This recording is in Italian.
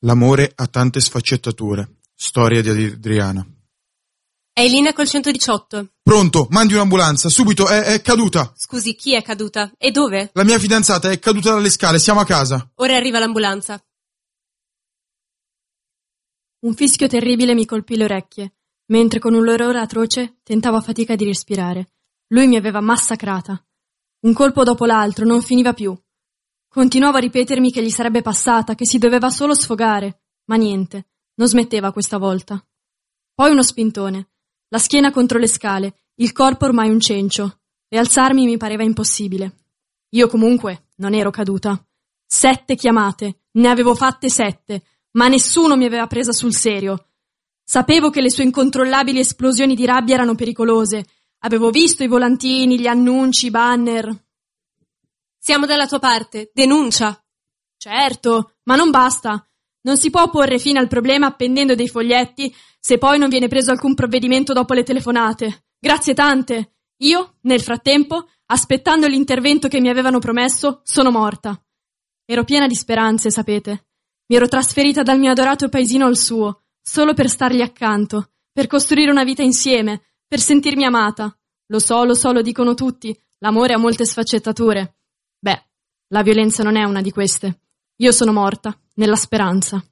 L'amore ha tante sfaccettature. Storia di Adriana. È in linea col 118. Pronto, mandi un'ambulanza, subito, è caduta. Scusi, chi è caduta? E dove? La mia fidanzata è caduta dalle scale, siamo a casa. Ora arriva l'ambulanza. Un fischio terribile mi colpì le orecchie, mentre con un orrore atroce tentavo a fatica di respirare. Lui mi aveva massacrata. Un colpo dopo l'altro, non finiva più. Continuavo a ripetermi che gli sarebbe passata, che si doveva solo sfogare, ma niente, non smetteva questa volta. Poi uno spintone, la schiena contro le scale, il corpo ormai un cencio, e alzarmi mi pareva impossibile. Io comunque non ero caduta. 7 chiamate, ne avevo fatte 7, ma nessuno mi aveva presa sul serio. Sapevo che le sue incontrollabili esplosioni di rabbia erano pericolose. Avevo visto i volantini, gli annunci, i banner. Siamo dalla tua parte, denuncia. Certo, ma non basta. Non si può porre fine al problema appendendo dei foglietti se poi non viene preso alcun provvedimento dopo le telefonate. Grazie tante. Io, nel frattempo, aspettando l'intervento che mi avevano promesso, sono morta. Ero piena di speranze, sapete. Mi ero trasferita dal mio adorato paesino al suo, solo per stargli accanto, per costruire una vita insieme, per sentirmi amata. Lo so, lo dicono tutti, l'amore ha molte sfaccettature. Beh, la violenza non è una di queste. Io sono morta, nella speranza.